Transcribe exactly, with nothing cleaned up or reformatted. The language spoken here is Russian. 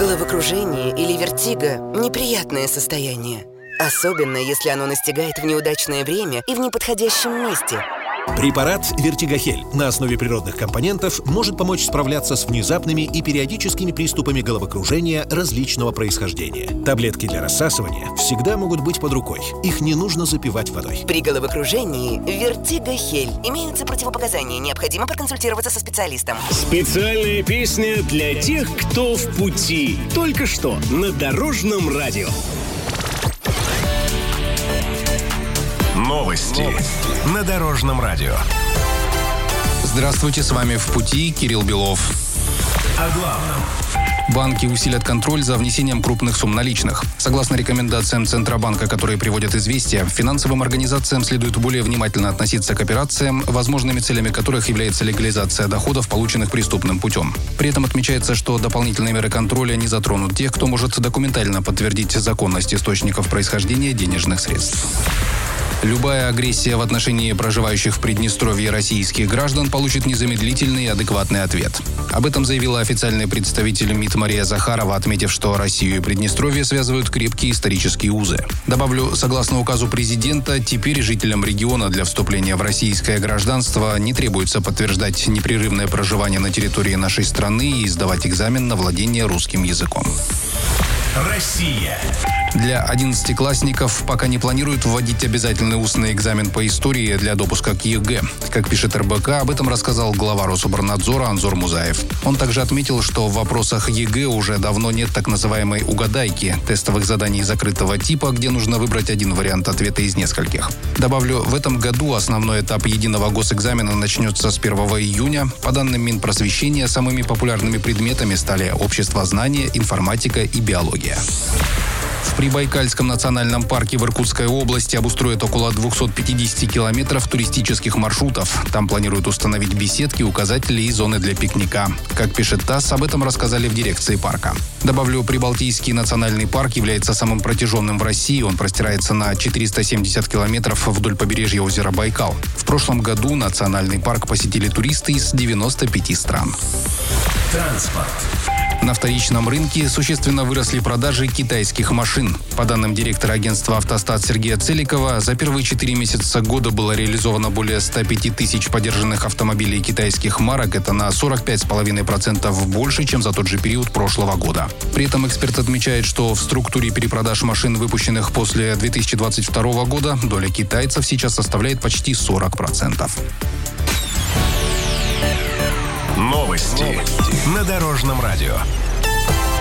Головокружение или вертиго – неприятное состояние. Особенно, если оно настигает в неудачное время и в неподходящем месте. Препарат «Вертигохель» на основе природных компонентов может помочь справляться с внезапными и периодическими приступами головокружения различного происхождения. Таблетки для рассасывания всегда могут быть под рукой. Их не нужно запивать водой. При головокружении «Вертигохель» имеются противопоказания. Необходимо проконсультироваться со специалистом. Специальная песня для тех, кто в пути. Только что на Дорожном радио. Новости на Дорожном радио. Здравствуйте, с вами «В пути» Кирилл Белов. О главном. Банки усилят контроль за внесением крупных сумм наличных. Согласно рекомендациям Центробанка, которые приводят «Известия», финансовым организациям следует более внимательно относиться к операциям, возможными целями которых является легализация доходов, полученных преступным путем. При этом отмечается, что дополнительные меры контроля не затронут тех, кто может документально подтвердить законность источников происхождения денежных средств. Любая агрессия в отношении проживающих в Приднестровье российских граждан получит незамедлительный и адекватный ответ. Об этом заявила официальный представитель МИД Мария Захарова, отметив, что Россию и Приднестровье связывают крепкие исторические узы. Добавлю, согласно указу президента, теперь жителям региона для вступления в российское гражданство не требуется подтверждать непрерывное проживание на территории нашей страны и сдавать экзамен на владение русским языком. Россия. Для одиннадцатиклассников пока не планируют вводить обязательный устный экзамен по истории для допуска к ЕГЭ. Как пишет эр бэ ка, об этом рассказал глава Рособорнадзора Анзор Музаев. Он также отметил, что в вопросах ЕГЭ уже давно нет так называемой «угадайки» – тестовых заданий закрытого типа, где нужно выбрать один вариант ответа из нескольких. Добавлю, в этом году основной этап единого госэкзамена начнется с первого июня. По данным Минпросвещения, самыми популярными предметами стали обществознание, информатика и биология. В Прибайкальском национальном парке в Иркутской области обустроят около двести пятьдесят километров туристических маршрутов. Там планируют установить беседки, указатели и зоны для пикника. Как пишет ТАСС, об этом рассказали в дирекции парка. Добавлю, Прибалтийский национальный парк является самым протяженным в России. Он простирается на четыреста семьдесят километров вдоль побережья озера Байкал. В прошлом году национальный парк посетили туристы из девяноста пяти стран. Транспорт. На вторичном рынке существенно выросли продажи китайских машин. По данным директора агентства «Автостат» Сергея Целикова, за первые четыре месяца года было реализовано более ста пяти тысяч подержанных автомобилей китайских марок. Это на сорок пять целых пять десятых процента больше, чем за тот же период прошлого года. При этом эксперт отмечает, что в структуре перепродаж машин, выпущенных после две тысячи двадцать второго года, доля китайцев сейчас составляет почти сорок процентов. Новости на Дорожном радио.